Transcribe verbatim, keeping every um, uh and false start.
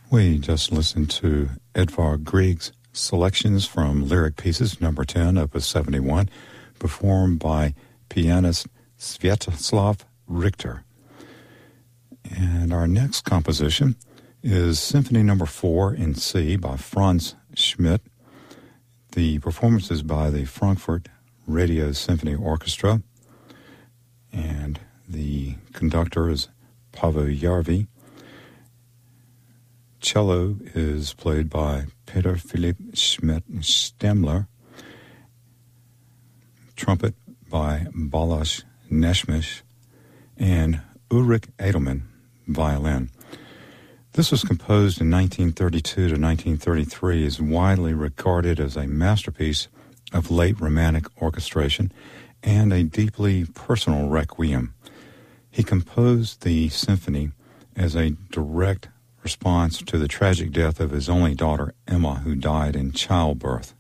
We just listened to Edvard Grieg's Selections from Lyric Pieces, number ten, opus seventy-one, performed by pianist Sviatoslav Richter. And our next composition is Symphony number four in C by Franz Schmidt. The performance is by the Frankfurt Radio Symphony Orchestra, and the conductor is Paavo Järvi. Cello is played by Peter Philipp Schmidt-Stemmler. Trumpet by Balázs Nesmith, and Ulrich Edelmann, violin. This was composed in nineteen thirty-two to nineteen thirty-three, is widely regarded as a masterpiece of late Romantic orchestration and a deeply personal requiem. He composed the symphony as a direct response to the tragic death of his only daughter, Emma, who died in childbirth.